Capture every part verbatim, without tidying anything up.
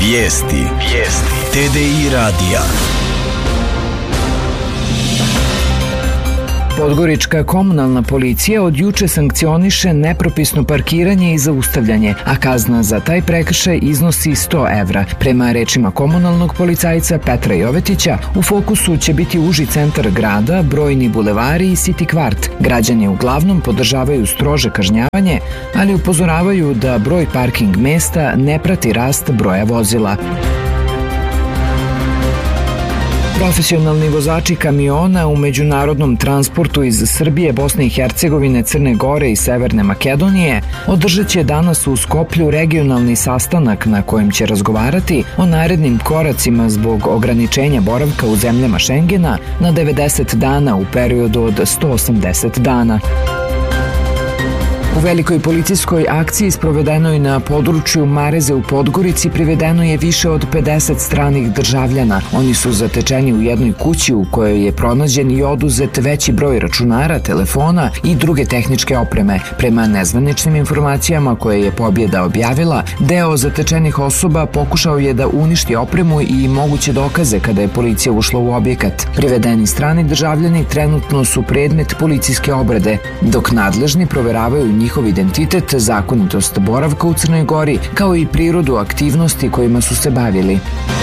Vijesti. Vijesti. T D I radija. Podgorička komunalna policija od juče sankcioniše nepropisno parkiranje i zaustavljanje, a kazna za taj prekršaj iznosi sto evra. Prema rečima komunalnog policajca Petra Jovetića, u fokusu će biti uži centar grada, brojni bulevari i City kvart. Građani uglavnom podržavaju strože kažnjavanje, ali upozoravaju da broj parking mesta ne prati rast broja vozila. Profesionalni vozači kamiona u međunarodnom transportu iz Srbije, Bosne i Hercegovine, Crne Gore i Severne Makedonije održat će danas u Skoplju regionalni sastanak na kojem će razgovarati o narednim koracima zbog ograničenja boravka u zemljama Šengena na devedeset dana u periodu od sto osamdeset dana. U velikoj policijskoj akciji sprovedenoj na području Mareze u Podgorici privedeno je više od pedeset stranih državljana. Oni su zatečeni u jednoj kući u kojoj je pronađen i oduzet veći broj računara, telefona i druge tehničke opreme. Prema nezvaničnim informacijama koje je Pobjeda objavila, deo zatečenih osoba pokušao je da uništi opremu i moguće dokaze kada je policija ušla u objekat. Privedeni strani državljani trenutno su predmet policijske obrade, dok nadležni proveravaju njih njihov identitet, zakonitost boravka u Crnoj Gori, kao i prirodu aktivnosti kojima su se bavili.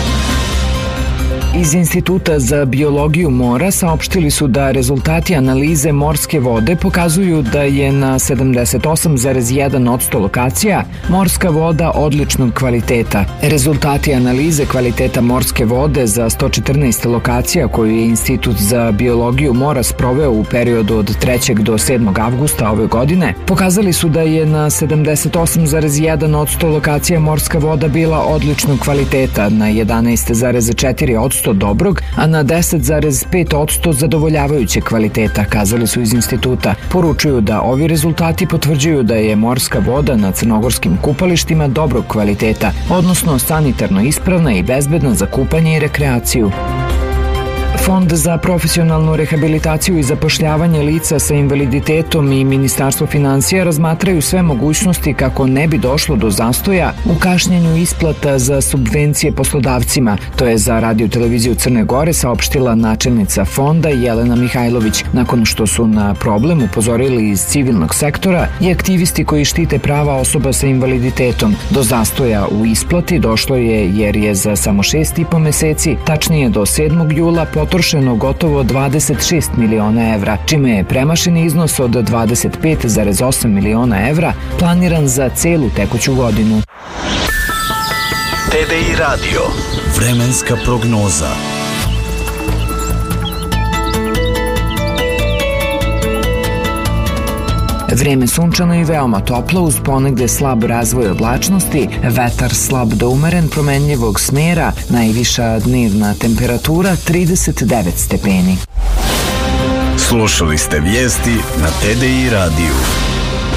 Iz Instituta za biologiju mora saopštili su da rezultati analize morske vode pokazuju da je na sedamdeset osam zarez jedan posto lokacija morska voda odličnog kvaliteta. Rezultati analize kvaliteta morske vode za sto četrnaest lokacija koju je Institut za biologiju mora sproveo u periodu od trećeg do sedmog avgusta ove godine pokazali su da je na sedamdeset osam zarez jedan posto lokacija morska voda bila odličnog kvaliteta, na jedanaest zarez četiri posto dobrog, a na deset zarez pet posto zadovoljavajuće kvaliteta, kazali su iz instituta. Poručuju da ovi rezultati potvrđuju da je morska voda na crnogorskim kupalištima dobrog kvaliteta, odnosno sanitarno ispravna i bezbedna za kupanje i rekreaciju. Fond za profesionalnu rehabilitaciju i zapošljavanje lica sa invaliditetom i Ministarstvo finansija razmatraju sve mogućnosti kako ne bi došlo do zastoja u kašnjenju isplata za subvencije poslodavcima. To je za Radio televiziju Crne Gore saopštila načelnica fonda Jelena Mihajlović, nakon što su na problem upozorili iz civilnog sektora i aktivisti koji štite prava osoba sa invaliditetom. Do zastoja u isplati došlo je jer je za samo šest i po meseci, tačnije do sedmog jula, potrošeno gotovo dvadeset šest miliona evra, čime je premašen iznos od dvadeset pet zarez osam miliona evra planiran za celu tekuću godinu. T D I radio. Vremenska prognoza. Vreme sunčano i veoma toplo uz ponegde slab razvoj oblačnosti, vetar slab do umeren promenljivog smjera, najviša dnevna temperatura trideset devet stepeni. Slušali ste vijesti na T D I radiju.